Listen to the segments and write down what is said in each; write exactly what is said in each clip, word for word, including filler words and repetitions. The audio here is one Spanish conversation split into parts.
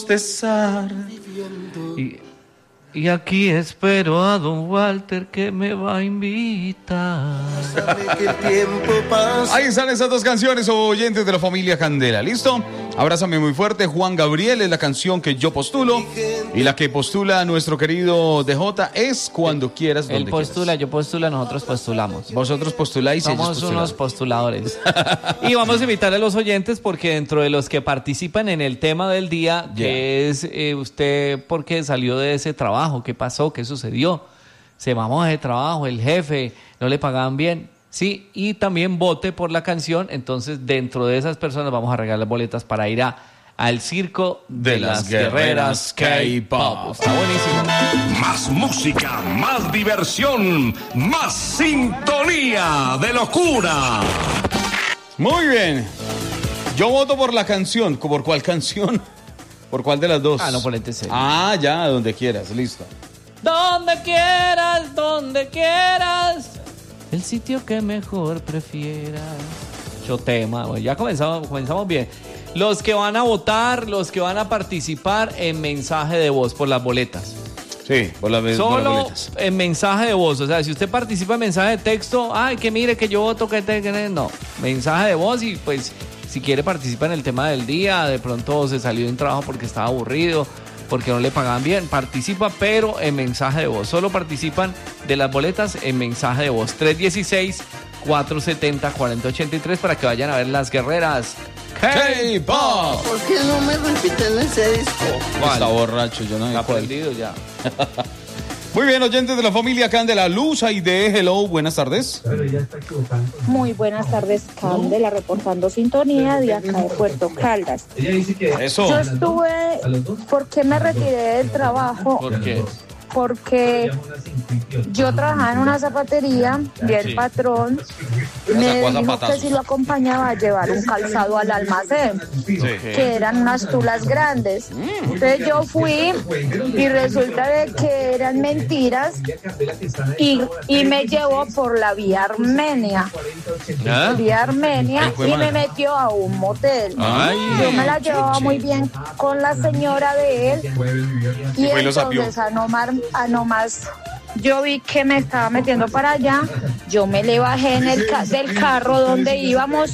Cesar. Y, y aquí espero a don Walter que me va a invitar. Que el tiempo pasa. Ahí están esas dos canciones, oyentes de la familia Candela. ¿Listo? Abrázame muy fuerte. Juan Gabriel es la canción que yo postulo. Y la que postula nuestro querido D J es Cuando quieras, donde Él postula, quieras. yo postula, nosotros postulamos. Vosotros postuláis y ellos Somos postulan. unos postuladores. Y vamos a invitar a los oyentes porque dentro de los que participan en el tema del día, Yeah. que es eh, usted por qué salió de ese trabajo, qué pasó, qué sucedió, se mamó de trabajo, el jefe, no le pagaban bien. Sí, y también vote por la canción. Entonces, dentro de esas personas vamos a regalar boletas para ir a, al circo de, De las, las guerreras guerreras K-pop. K-pop. Está buenísimo. Más música, más diversión, más sintonía de locura. Muy bien. Yo voto por la canción. ¿Por cuál canción? ¿Por cuál de las dos? Ah, no, por el T C. Ah, ya, donde quieras, listo. Donde quieras, donde quieras, el sitio que mejor prefieras. Yo tema, bueno, ya comenzamos, comenzamos bien. Los que van a votar, los que van a participar en mensaje de voz por las boletas. Sí, por, la, por las Solo boletas. en mensaje de voz. O sea, si usted participa en mensaje de texto, ay, que mire que yo voto, que te... que no. Mensaje de voz y pues si quiere participar en el tema del día, de pronto se salió de un trabajo porque estaba aburrido, porque no le pagaban bien, participa, pero en mensaje de voz. Solo participan de las boletas en mensaje de voz. tres uno seis, cuatro siete cero, cuatro cero ocho tres para que vayan a ver las guerreras K-pop. ¿Por qué no me repiten ese disco? ¿Cuál? Está borracho, yo no sé Está cuál. perdido ya. Muy bien, oyentes de la familia Candela, Luz y de Hello, buenas tardes. Muy buenas tardes, Candela, reportando sintonía de acá de Puerto Caldas. Eso. Yo estuve, ¿por qué me retiré del trabajo? ¿Por qué? Porque yo trabajaba en una zapatería y el Sí. La patrón sacó me a dijo que zapatazos. si lo acompañaba a llevar un calzado al almacén, que eran unas tulas grandes. Entonces yo fui y resulta de que eran mentiras y, y me llevó por la vía Armenia. ¿Ah? Vía Armenia Ay, fue y me madre. metió a un motel. Ay. Yo me la llevaba muy bien con la señora de él y fue y lo sapió. entonces a nomás, a nomás yo vi que me estaba metiendo para allá, yo me le bajé en el ca- del carro donde íbamos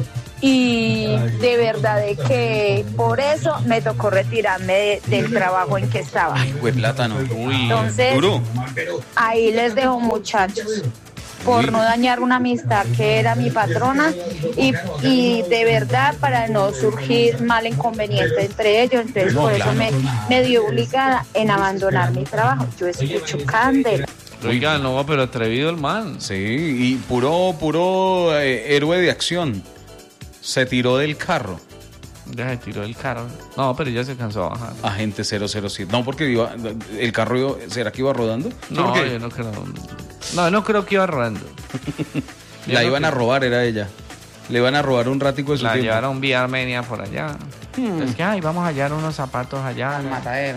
y de verdad de que por eso me tocó retirarme de- del trabajo en que estaba. Fue plátano. Uy, Entonces, duro. ahí les dejo, muchachos, por no dañar una amistad que era mi patrona y, y de verdad para no surgir mal inconveniente entre ellos. Entonces, por eso me, me dio obligada en abandonar mi trabajo. Yo escucho Candela. Oiga, no, pero atrevido el man. Sí, y puro, puro eh, héroe de acción. Se tiró del carro. Ya se tiró el carro. No, pero ya se cansó a bajar. Agente cero cero siete. No, porque iba, el carro iba, ¿será que iba rodando? Sí, No, porque yo no creo. No, no creo que iba rodando. Yo la no iban a creo. robar, era ella. Le iban a robar un ratico de su La tiempo. llevaron vía Armenia por allá. Es que, ay, vamos a hallar unos zapatos allá. Al matadero.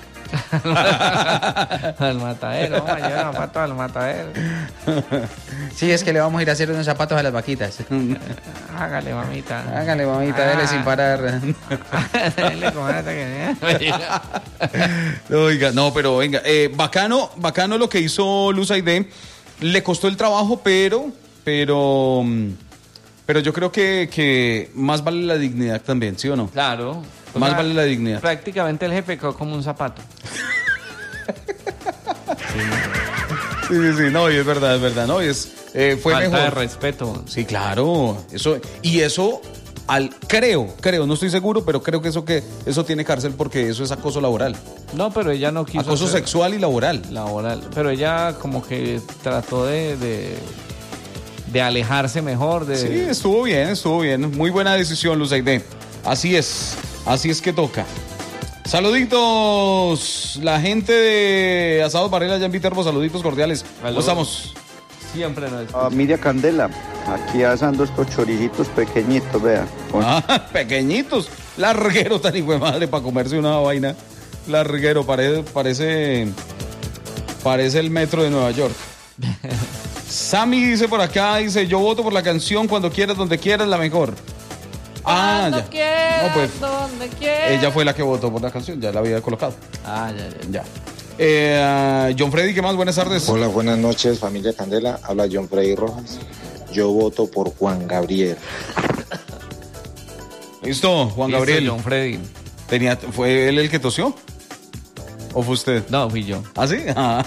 Al matadero, vamos a hallar unos zapatos al matadero. Sí, es que le vamos a ir a hacer unos zapatos a las vaquitas. Hágale, mamita. Hágale, mamita, dele Ah. sin parar. Dale con esta que- Oiga, no, pero venga, eh, bacano, bacano lo que hizo Luz Aide. Le costó el trabajo, pero, pero, mm, pero yo creo que, que más vale la dignidad también, ¿sí o no? Claro. O Más sea, vale la dignidad. Prácticamente el jefe quedó como un zapato. Sí, sí, sí, no, y es verdad, es verdad, no, y es, eh, fue Falta mejor. de respeto. Sí, claro, eso, y eso, al, creo, creo, no estoy seguro, pero creo que eso que, eso tiene cárcel porque eso es acoso laboral, No, pero ella no quiso. acoso hacer- sexual y laboral. Laboral. Pero ella como que trató de, de, de alejarse mejor. De... Sí, estuvo bien, estuvo bien, muy buena decisión, Luz Aide. Así es, así es que toca. Saluditos, la gente de Asados Varela, ya en Viterbo, saluditos cordiales. ¿Cómo estamos? Siempre no es. Familia Candela, aquí asando estos choricitos pequeñitos, vea. Con- Ah, pequeñitos, larguero tan hijo de madre para comerse una vaina. Larguero, parece, parece, parece el metro de Nueva York. Sammy dice por acá, dice, yo voto por la canción Cuando quieras, donde quieras, la mejor. Ah, cuando ya. quieras, No, pues, donde quieras. Ella fue la que votó por la canción, ya la había colocado. Ah, ya, ya. Ya. Eh, John Freddy, ¿qué más? Buenas tardes. Hola, buenas noches, familia Candela. Habla John Freddy Rojas. Yo voto por Juan Gabriel. Listo, Juan Listo, Gabriel. John Freddy. Tenía, ¿Fue él el que tosió? ¿O fue usted? No, fui yo. ¿Ah, sí? Ah.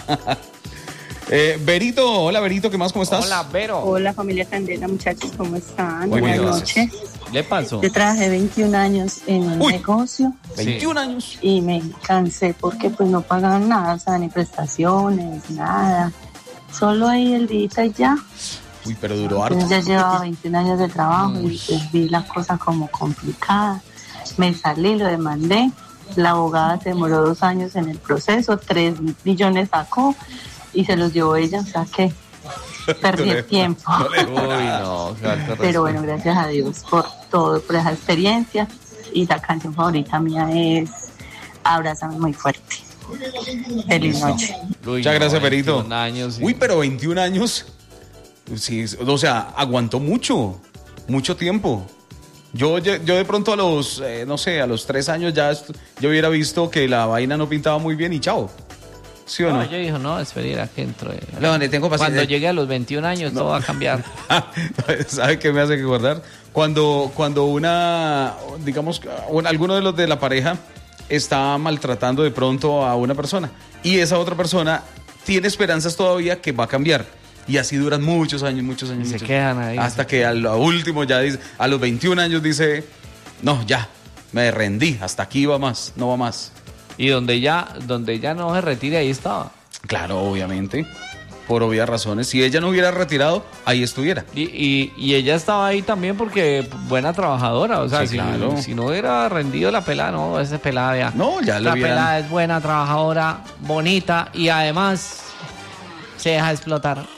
Eh, Berito, hola Berito, ¿qué más? ¿Cómo estás? Hola, Vero. Hola familia Candela, muchachos, ¿cómo están? Muy bien, Buenas gracias. noches. ¿Le pasó? Yo trabajé veintiún años en un Uy. negocio veintiún años. y me cansé porque pues no pagaban nada, o sea, ni prestaciones, nada. Solo ahí el día y ya. Uy, pero duró harto. Entonces ya llevaba veintiún años de trabajo y pues vi la cosa como complicada. Me salí, lo demandé. La abogada se demoró dos años en el proceso, tres millones sacó y se los llevó ella, o sea que perdí el tiempo. No le- Uy, no, qué alto Pero bueno, gracias a Dios por todo, por esa experiencia. Y la canción favorita mía es Abrázame muy fuerte. Feliz noche. Uy, Muchas no, gracias, Berito. veintiún años, sí. Uy, pero veintiún años. Sí, o sea, aguantó mucho, mucho tiempo. Yo, yo yo de pronto a los, eh, no sé, a los tres años ya est- yo hubiera visto que la vaina no pintaba muy bien y chao. ¿Sí o no? No, yo dije, no, espera que entro. eh. Lo donde tengo Cuando paciencia. llegue a los veintiún años, todo va a cambiar. ¿Sabe qué me hace recordar? Cuando, cuando una, digamos, un- alguno de los de la pareja está maltratando de pronto a una persona y esa otra persona tiene esperanzas todavía que va a cambiar. Y así duran muchos años, muchos años. Y se muchos quedan años. ahí. Hasta que a lo último ya dice, a los veintiún años dice, no, ya, me rendí, hasta aquí va más, no va más. Y donde ya, donde ya no se retire, ahí estaba. Claro, obviamente, por obvias razones. Si ella no hubiera retirado, ahí estuviera. Y, y, y ella estaba ahí también porque buena trabajadora. O sea, Sí, si, claro. si no hubiera rendido la pelada, no, esa pelada ya. No, ya lo La hubieran- pelada es buena, trabajadora, bonita y además se deja explotar.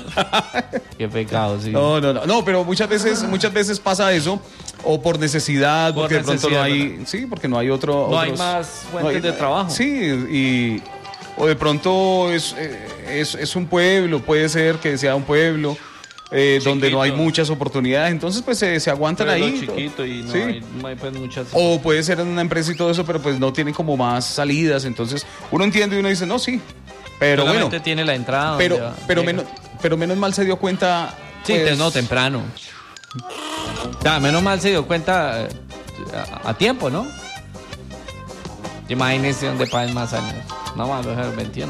Qué pecado, sí. No, no, no, no, pero muchas veces, muchas veces pasa eso, o por necesidad, Por porque de pronto no necesidad, hay, sí, porque no hay otro. No hay otros- más fuentes de trabajo. Sí, y o de pronto es, eh, es, es un pueblo, puede ser que sea un pueblo eh, donde no hay Chiquito. muchas oportunidades, entonces pues se, se aguantan Pueblo ahí. chiquito y no, Sí. hay, no hay pues muchas. O puede ser en una empresa y todo eso, pero pues no tienen como más salidas, entonces uno entiende y uno dice, no, sí, pero Solamente bueno, tiene la entrada. pero, donde va- pero, llega. menos, pero menos mal se dio cuenta. Sí, pues, te- no, temprano. O sea, menos mal se dio cuenta eh, a, a tiempo, ¿no? Imagínese donde paguen más años. No, más a dejar veintiuno.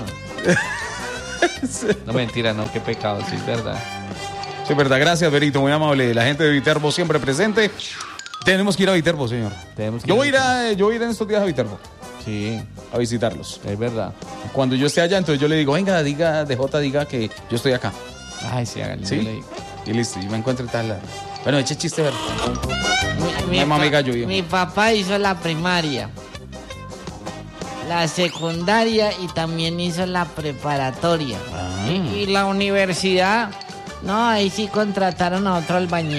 No, mentira, no, qué pecado, sí, es verdad. Sí, es verdad. Gracias, Berito. Muy amable. La gente de Viterbo siempre presente. Tenemos que ir a Viterbo, señor. Tenemos que Yo ir voy a ir, a, yo voy a ir en estos días a Viterbo Sí, a visitarlos. es verdad. Cuando yo esté allá, entonces yo le digo, venga, diga, D J, diga que yo estoy acá. Ay, sí, háganle. ¿Sí? yo le digo. Y listo, y me encuentro en tal lado. Bueno, eche chiste, ver. Mi, Mi mami pa- gallo, hijo. mi papá hizo la primaria, la secundaria y también hizo la preparatoria. Ah. Y, y la universidad, no, ahí sí contrataron a otro albañil.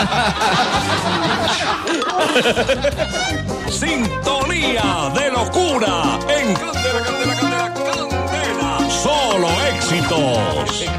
Sintonía de locura en Candela, Candela, Candela, Candela. Solo éxitos.